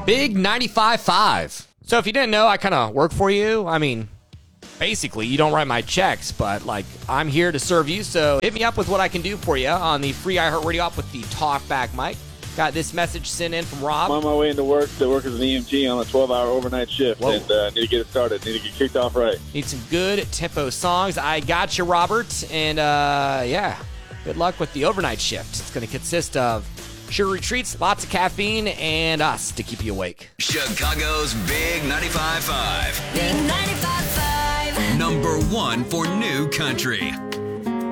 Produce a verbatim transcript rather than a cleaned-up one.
Big ninety-five point five. So if you didn't know, I kind of work for you. I mean, basically, you don't write my checks, but like I'm here to serve you. So hit me up with what I can do for you on the free iHeartRadio app with the talkback mic. Got this message sent in from Rob. I'm on my way into work to work as an E M T on a twelve-hour overnight shift. Whoa. And uh, need to get it started. Need to get kicked off right. Need some good tempo songs. I got you, Robert. And uh, yeah, good luck with the overnight shift. It's going to consist of sugary treats, lots of caffeine, and us to keep you awake. Chicago's Big ninety-five point five. Big ninety-five point five. Number one for new country.